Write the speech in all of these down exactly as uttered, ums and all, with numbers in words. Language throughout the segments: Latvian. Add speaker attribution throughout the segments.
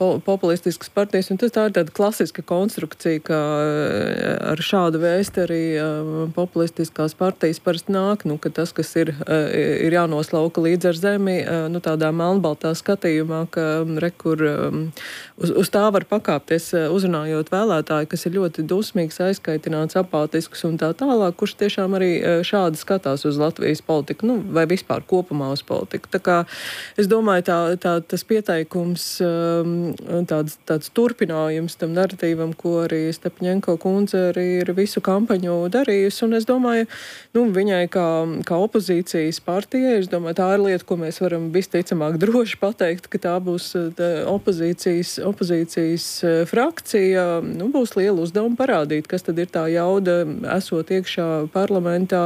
Speaker 1: po populistiskas partijas, un tas tā ir tāda klasiska konstrukcija, ka ar šādu vēstu arī populistiskās partijas parasti nāk, nu, ka tas, kas ir, ir jānoslauka līdz ar zemi, nu, tādā melnbaltā skatījumā, ka rekur uz, uz tā var pakāpties, uzrunājot vēlētāju, kas ir ļoti dusmīgs, aizskaitināts, apātisks un tā tālāk, kurš tiešām arī šādi skatās uz Latvijas politiku, nu, vai vispār kopumā uz politiku. Tā kā es domāju, tā, tā, tas pieteikums, tāds, tāds turpinājums tam narratīvam, ko arī Stepaņenko kundze arī ir visu kampaņu darījusi, un es domāju, nu, viņai kā, kā opozīcijas partijai, es domāju, tā ir lieta, ko mēs varam visticamāk droši pateikt, ka tā būs tā opozīcijas, opozīcijas frakcija, nu, būs liela uzdevuma parādīt, kas tad ir tā jauda, esot iekšā parlamentā,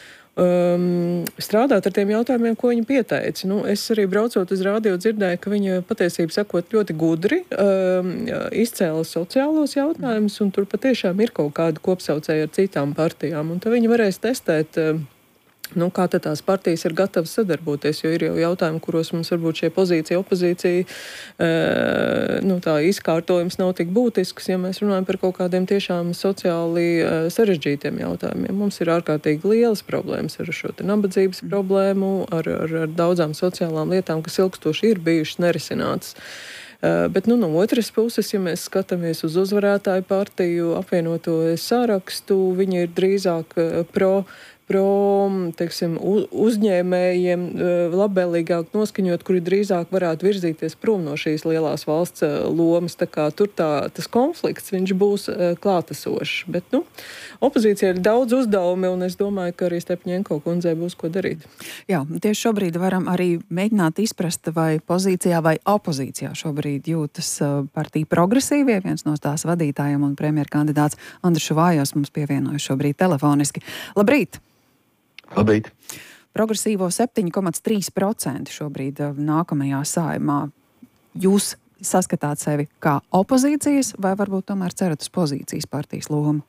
Speaker 1: Um, strādāt ar tiem jautājumiem, ko viņa pieteica. Nu, es arī braucot uz rādio dzirdēju, ka viņa patiesību sakot ļoti gudri um, izcēla sociālos jautājumus, un tur patiešām ir kaut kāda kopsaucēja ar citām partijām, un tad viņa varēs testēt, um, nu, kā tad tās partijas ir gatavas sadarboties, jo ir jau jautājumi, kuros mums varbūt šie pozīcija, opozīcija, e, nu, tā izkārtojums nav tik būtisks, ja mēs runājam par kaut kādiem tiešām sociāli e, sarežģītiem jautājumiem. Mums ir ārkārtīgi lielas problēmas ar šo te nabadzības mm. problēmu, ar, ar, ar daudzām sociālām lietām, kas ilgstoši ir bijušas nerisinātas. Uh, bet, nu, no otras puses, ja mēs skatāmies uz uzvarētāju partiju, apvienoto sarakstu, viņi ir drīzāk uh, pro pro, teiksim, uzņēmējiem labvēlīgāk noskaņot, kuri drīzāk varētu virzīties prom no šīs lielās valsts lomas. Tā kā tur tā, tas konflikts, viņš būs klātesošs. Bet, nu, opozīcija ir daudz uzdevumi, un es domāju, ka arī Stepaņenko kundzei būs ko darīt.
Speaker 2: Jā, tieši šobrīd varam arī mēģināt izprast, vai pozīcijā vai opozīcijā šobrīd jūtas partija Progresīvie, viens no tās vadītājiem un premjerkandidāts Andris Šuvājos mums pievienojas šobrīd telefoniski. Labrīt!
Speaker 3: Labrīt!
Speaker 2: Progresīvo septiņi komats trīs procenti šobrīd nākamajā saeimā. Jūs saskatāt sevi kā opozīcijas vai varbūt tomēr cerat uz pozīcijas partijas lomu?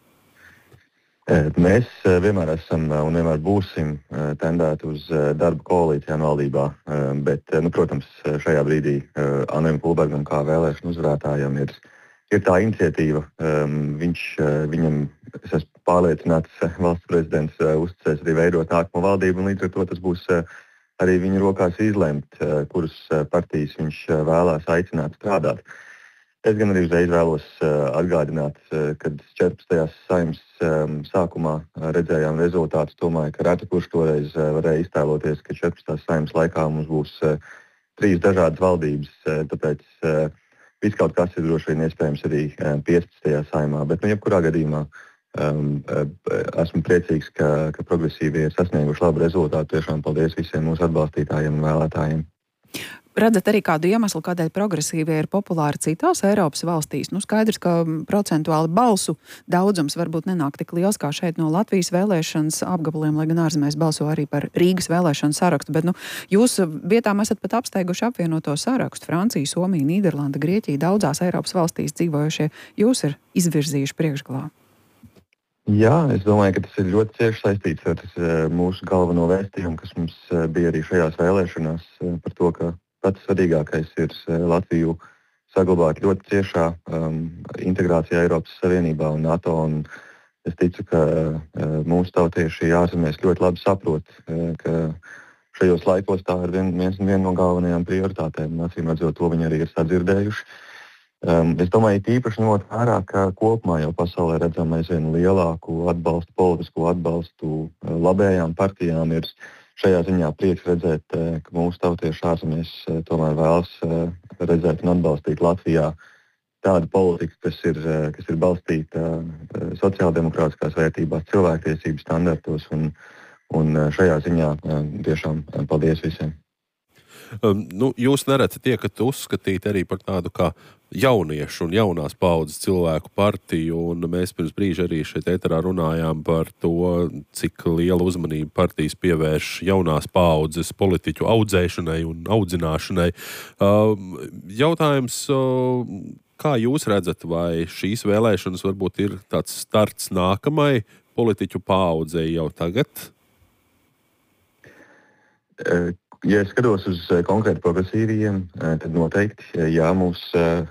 Speaker 3: Mēs vienmēr esam un vienmēr būsim tendēti uz darba koalīcijām valdībā, bet, nu, protams, šajā brīdī Andrim Kulbergam kā vēlēšanu uzvarētājam ir, ir tā iniciatīva. Viņš, viņam, es esmu pārliecināts, valsts prezidents uzticēs arī veidot nākamo valdību, un līdz ar to tas būs arī viņa rokās izlemt, kuras partijas viņš vēlās aicināt strādāt. Es gan arī uzreiz vēlos atgādināt, kad četrpadsmitajā saeimas sākumā redzējām rezultātus. Domāju, ka reti kurš toreiz varēja iztēloties, ka četrpadsmitās saeimas laikā mums būs trīs dažādas valdības, tāpēc viss kaut kas ir droši vien iespējams arī piecpadsmitajā saeimā. Bet, nu, jebkurā gadījumā Um, esmu priecīgs, ka, ka progresīvie ir sasnieguši labu rezultātu. Tiešām paldies visiem mūsu atbalstītājiem un vēlētājiem.
Speaker 2: Redzat arī kādu iemeslu, kādēļ progresīvie ir populāri citās Eiropas valstīs? Nu, skaidrs, ka procentuāli balsu daudzums varbūt nenāk tik liels kā šeit no Latvijas vēlēšanas apgabaliem, lai gan ārzemēs balso arī par Rīgas vēlēšanu sarakstu. Bet, nu, jūs vietām esat pat apsteiguši apvienoto sarakstu. Francija, Somija, Nīderlanda, Grieķija, daudzās Eiropas valstīs dzīvojušie jūs ir izvirzījuši priekšgalā.
Speaker 3: Jā, es domāju, ka tas ir ļoti cieši saistīts ar tas, mūsu galveno vēstījumu, kas mums bija arī šajās vēlēšanās par to, ka pats svarīgākais ir Latviju saglabāt ļoti ciešā um, integrācijā Eiropas Savienībā un NATO. Un es ticu, ka uh, mūsu tautieši ārzemēs ļoti labi saprot, uh, ka šajos laikos tā ir vien, viens, viena no galvenajām prioritātēm. Acīm redzot, to viņi arī ir sadzirdējuši. Um, es domāju, īpaši ņemot vērā, ka kopumā jau pasaulē redzam aizvien lielāku atbalstu, politisku atbalstu uh, labējām partijām. Ir šajā ziņā prieks redzēt, uh, ka mūsu tautieši ārzemēs uh, tomēr vēlas uh, redzēt un atbalstīt Latvijā tādu politiku, kas ir, uh, kas ir balstīta uh, sociāldemokrātiskās vērtībās, cilvēktiesību standartos. Un, un uh, šajā ziņā uh, tiešām uh, paldies visiem.
Speaker 4: Um, nu, jūs nereti tiekat uzskatīt arī par tādu kā jauniešu un jaunās paudzes cilvēku partiju, un mēs pirms brīža arī šeit ēterā runājām par to, cik liela uzmanība partijas pievērš jaunās paudzes politiķu audzēšanai un audzināšanai. Um, jautājums, kā jūs redzat, vai šīs vēlēšanas varbūt ir tāds starts nākamai politiķu paudzei jau tagad?
Speaker 3: E Ja es skatos uz konkrēti progresīviem, tad noteikti, jā, mūs